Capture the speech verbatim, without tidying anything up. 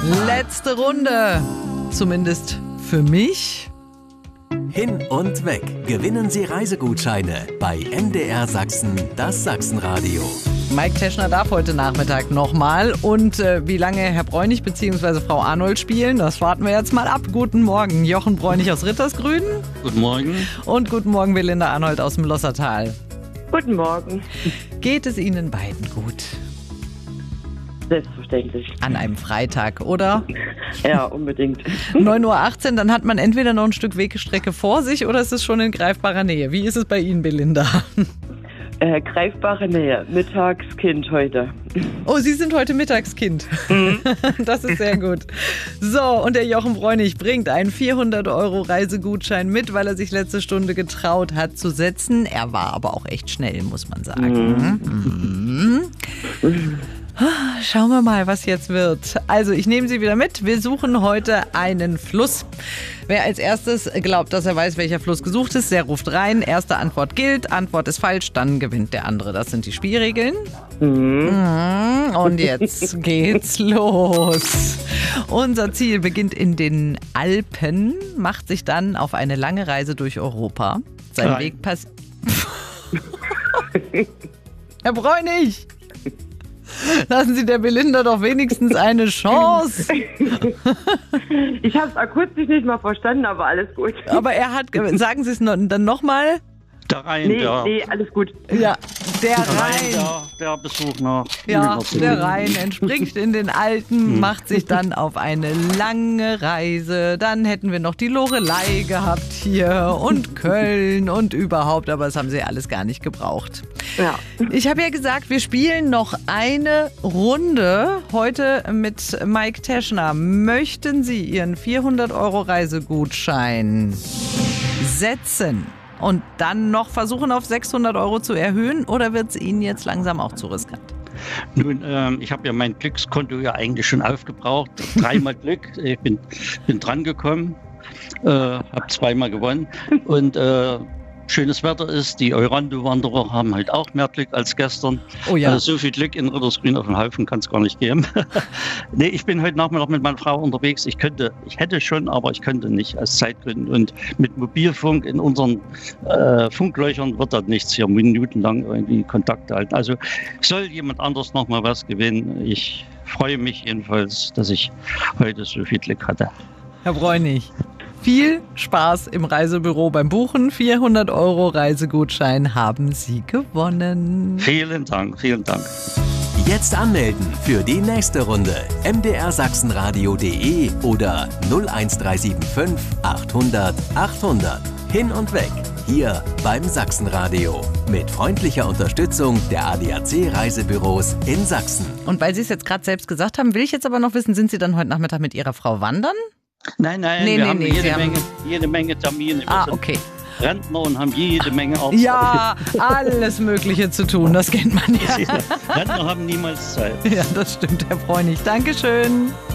Letzte Runde, zumindest für mich. Hin und weg. Gewinnen Sie Reisegutscheine bei M D R Sachsen, das Sachsenradio. Mike Teschner darf heute Nachmittag nochmal. Und äh, wie lange Herr Bräunig bzw. Frau Arnold spielen, das warten wir jetzt mal ab. Guten Morgen, Jochen Bräunig aus Rittersgrünen. Guten Morgen. Und guten Morgen, Belinda Arnold aus dem Lossertal. Guten Morgen. Geht es Ihnen beiden gut? Selbstverständlich. An einem Freitag, oder? Ja, unbedingt. neun Uhr achtzehn, dann hat man entweder noch ein Stück Wegstrecke vor sich oder es ist schon in greifbarer Nähe. Wie ist es bei Ihnen, Belinda? Äh, greifbare Nähe. Mittagskind heute. Oh, Sie sind heute Mittagskind. Mhm. Das ist sehr gut. So, und der Jochen Bräunig bringt einen vierhundert Euro Reisegutschein mit, weil er sich letzte Stunde getraut hat zu setzen. Er war aber auch echt schnell, muss man sagen. Mhm. Mhm. Schauen wir mal, was jetzt wird. Also, ich nehme Sie wieder mit. Wir suchen heute einen Fluss. Wer als erstes glaubt, dass er weiß, welcher Fluss gesucht ist, der ruft rein. Erste Antwort gilt, Antwort ist falsch, dann gewinnt der andere. Das sind die Spielregeln. Mhm. Und jetzt geht's los. Unser Ziel beginnt in den Alpen, macht sich dann auf eine lange Reise durch Europa. Sein Nein. Weg passiert. Herr Bräunig! Lassen Sie der Belinda doch wenigstens eine Chance. Ich habe es akustisch nicht mal verstanden, aber alles gut. Aber er hat, sagen Sie es dann nochmal? Der Rhein, nee, der, nee, alles gut. Ja, der, der Rhein. Rhein der, der Besuch nach. Ja, der Rhein entspringt in den Alpen, macht sich dann auf eine lange Reise. Dann hätten wir noch die Loreley gehabt hier und Köln und überhaupt, aber das haben Sie alles gar nicht gebraucht. Ja. Ich habe ja gesagt, wir spielen noch eine Runde heute mit Mike Teschner. Möchten Sie Ihren vierhundert Euro Reisegutschein setzen und dann noch versuchen, auf sechshundert Euro zu erhöhen, oder wird es Ihnen jetzt langsam auch zu riskant? Nun, ähm, ich habe ja mein Glückskonto ja eigentlich schon aufgebraucht. Dreimal Glück. Ich bin, bin dran gekommen, äh, habe zweimal gewonnen. Und äh, schönes Wetter ist, die Eurando-Wanderer haben halt auch mehr Glück als gestern. Oh ja. Also so viel Glück in Rittersgrün auf dem Haufen kann es gar nicht geben. Nee, ich bin heute Nachmittag mit meiner Frau unterwegs. Ich könnte, ich hätte schon, aber ich könnte nicht aus Zeitgründen. Und mit Mobilfunk in unseren äh, Funklöchern wird das nichts hier minutenlang irgendwie Kontakt halten. Also soll jemand anders noch mal was gewinnen. Ich freue mich jedenfalls, dass ich heute so viel Glück hatte. Herr Bräunig, viel Spaß im Reisebüro beim Buchen. vierhundert Euro Reisegutschein haben Sie gewonnen. Vielen Dank, vielen Dank. Jetzt anmelden für die nächste Runde. m d r sachsenradio punkt d e oder null eins drei sieben fünf achthundert achthundert. Hin und weg. Hier beim Sachsenradio. Mit freundlicher Unterstützung der A D A C-Reisebüros in Sachsen. Und weil Sie es jetzt gerade selbst gesagt haben, will ich jetzt aber noch wissen, sind Sie dann heute Nachmittag mit Ihrer Frau wandern? Nein, nein, nee, wir nee, haben, nee, jede, haben Menge, jede Menge Termine. Wir Ah, sind okay. Rentner und haben jede Menge Arbeit. Ja, alles Mögliche zu tun, das kennt man ja. Rentner haben niemals Zeit. Ja, das stimmt, Herr Bräunig. Dankeschön.